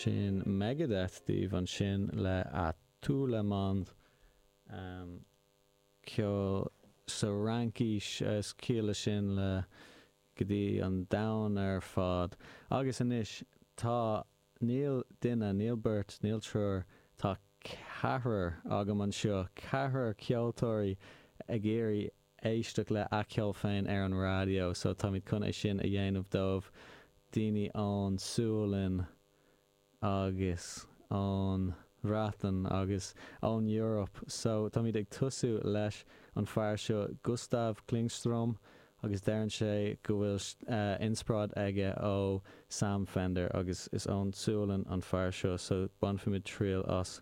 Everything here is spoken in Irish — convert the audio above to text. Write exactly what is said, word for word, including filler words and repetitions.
sin Megadeth díomh an sin le a tú le mand um, ceol sa rankis as cíle sin le gotí an down ar fad agus inis tá níl duine níl burt níl trúr tá cethir agam an seo cethir ceoltóirí a géirí éisteach le a ceol féin ar an radio so tá míid chun é sin a dhéanamh dómh daoine an súlin agus an Rathan agus an Europe so tá míid ag tosú leis an fear seo Gustav Klingstrom agus dearann sé go bhfuil uh, insprád aige ó Sam Fender agus is an súlan an fear seo so ban fi mid tríal as